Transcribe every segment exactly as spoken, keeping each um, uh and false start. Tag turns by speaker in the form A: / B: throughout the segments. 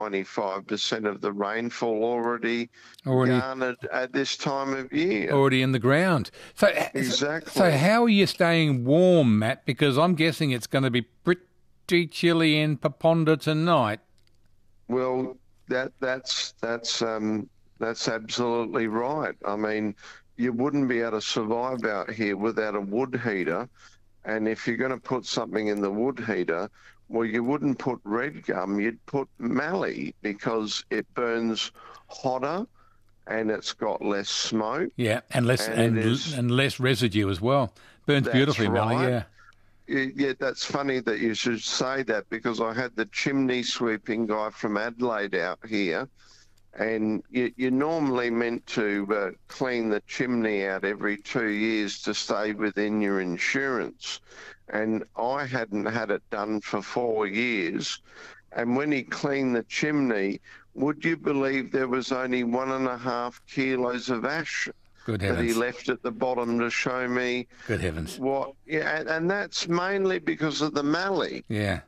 A: ninety-five percent of the rainfall already,
B: already
A: garnered at this time of year.
B: Already in the ground. So,
A: exactly.
B: So how are you staying warm, Matt? Because I'm guessing it's going to be pretty chilly in Paponda tonight.
A: Well, that that's that's um, that's absolutely right. I mean, you wouldn't be able to survive out here without a wood heater. And if you're going to put something in the wood heater, well, you wouldn't put red gum, you'd put mallee because it burns hotter and it's got less smoke.
B: Yeah, and less and, and, is, and less residue as well. Burns beautifully,
A: right.
B: mallee, yeah.
A: Yeah, that's funny that you should say that because I had the chimney sweeping guy from Adelaide out here, and you, you're normally meant to uh, clean the chimney out every two years to stay within your insurance. And I hadn't had it done for four years. And when he cleaned the chimney, would you believe there was only one and a half kilos of ash
B: Good
A: that
B: heavens.
A: he left at the bottom to show me.
B: Good heavens.
A: What? Yeah, and, and that's mainly because of the mallee.
B: Yeah.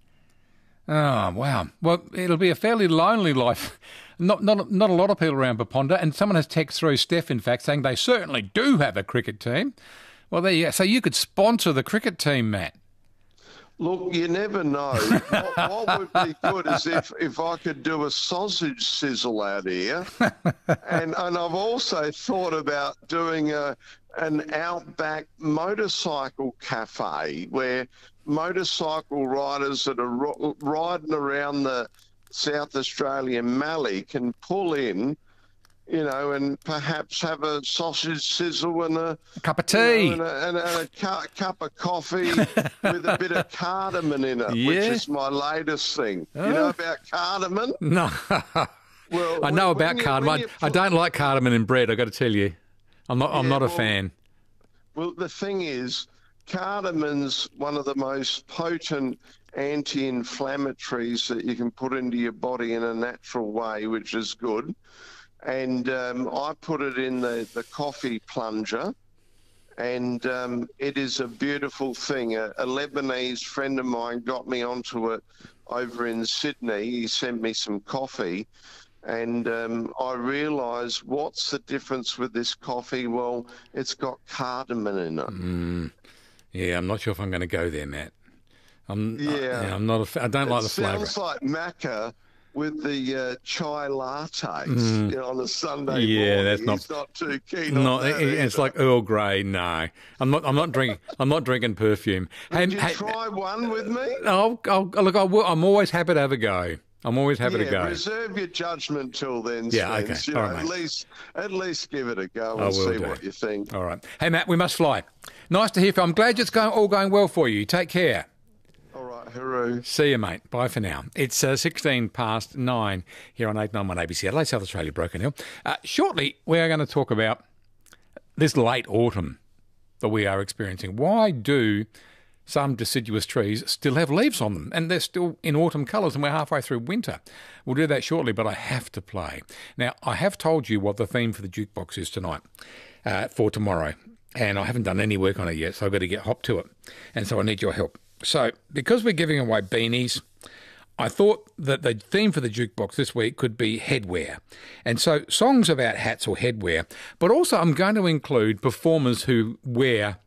B: Oh, wow. Well, it'll be a fairly lonely life. Not not not a lot of people around Paponda, and someone has texted through, Steph, in fact, saying they certainly do have a cricket team. Well, there you go. So you could sponsor the cricket team, Matt.
A: Look, you never know. what, what would be good is if, if I could do a sausage sizzle out here. and and I've also thought about doing a an outback motorcycle cafe where motorcycle riders that are ro- riding around the South Australian mallee can pull in, you know, and perhaps have a sausage sizzle and a,
B: a cup of tea,
A: you know, and a, and a, and a cu- cup of coffee with a bit of cardamom in it,
B: yeah.
A: which is my latest thing. Oh. You know about cardamom?
B: No.
A: Well,
B: I know
A: when,
B: about
A: when
B: cardamom.
A: you,
B: I, I don't like cardamom in bread, I've got to tell you. I'm not. I'm
A: yeah,
B: not a
A: well,
B: fan.
A: Well, the thing is, cardamon's one of the most potent anti-inflammatories that you can put into your body in a natural way, which is good. And um, I put it in the, the coffee plunger, and um, it is a beautiful thing. A, a Lebanese friend of mine got me onto it over in Sydney. He sent me some coffee, and um, I realised, what's the difference with this coffee? Well, it's got cardamom in it.
B: Mm. Yeah, I'm not sure if I'm going to go there, Matt. I'm,
A: yeah.
B: I, yeah, I'm not. A fa- I don't
A: it
B: like the flavour.
A: It sounds like maca with the uh, chai lattes
B: mm.
A: you know, on a Sunday
B: yeah,
A: morning.
B: that's not.
A: He's not too keen
B: not,
A: on that.
B: It, it's like Earl Grey. No, I'm not. I'm not drinking. I'm not drinking perfume.
A: Would
B: hey,
A: you
B: hey,
A: try one with me?
B: I'll, I'll, look, I'll, I'm always happy to have a go. I'm always happy
A: yeah,
B: to go.
A: Reserve your judgment till then,
B: yeah,
A: Spence.
B: okay.
A: You know,
B: All right,
A: at least, at least give it a go
B: I
A: and see
B: do.
A: what you think.
B: All right. Hey, Matt, we must fly. Nice to hear from you. I'm glad it's going, all going well for you. Take care.
A: All right, hooroo.
B: See you, mate. Bye for now. It's uh, sixteen past nine here on eight ninety-one A B C Adelaide, South Australia, Broken Hill. Uh, shortly, we are going to talk about this late autumn that we are experiencing. Why do some deciduous trees still have leaves on them, and they're still in autumn colours, and we're halfway through winter? We'll do that shortly, but I have to play. Now, I have told you what the theme for the jukebox is tonight, uh, for tomorrow, and I haven't done any work on it yet, so I've got to get hop to it, and so I need your help. So, because we're giving away beanies, I thought that the theme for the jukebox this week could be headwear. And so, songs about hats or headwear, but also I'm going to include performers who wear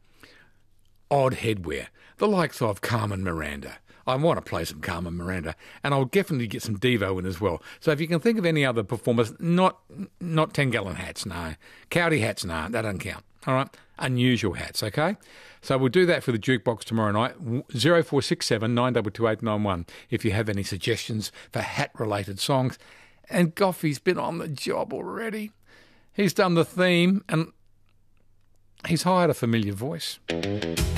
B: odd headwear, the likes of Carmen Miranda. I want to play some Carmen Miranda, and I'll definitely get some Devo in as well. So if you can think of any other performers, not not ten-gallon hats, no. Cowdy hats, no, that doesn't count. All right? Unusual hats, okay? So we'll do that for the jukebox tomorrow night, zero four six seven nine two two eight nine one, if you have any suggestions for hat-related songs. And Goffy's been on the job already. He's done the theme, and he's hired a familiar voice.